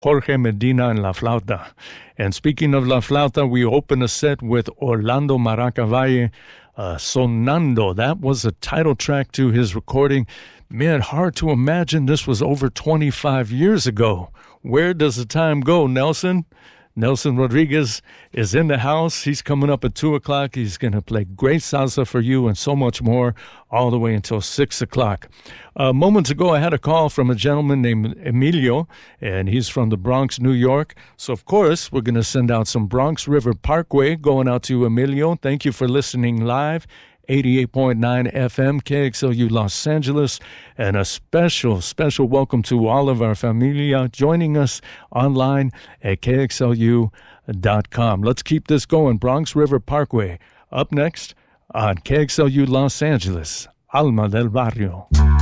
Jorge Medina and La Flauta. And speaking of La Flauta, we open a set with Orlando Maracavalle, Sonando. That was a title track to his recording. Man, hard to imagine this was over 25 years ago. Where does the time go, Nelson? Nelson Rodriguez is in the house. He's coming up at 2 o'clock. He's going to play great salsa for you and so much more all the way until 6 o'clock. Moments ago, I had a call from a gentleman named Emilio, and he's from the Bronx, New York. So, of course, we're going to send out some Bronx River Parkway going out to Emilio. Thank you for listening live. 88.9 FM, KXLU Los Angeles, and a special welcome to all of our familia joining us online at KXLU.com. Let's keep this going. Bronx River Parkway up next on KXLU Los Angeles, Alma del Barrio.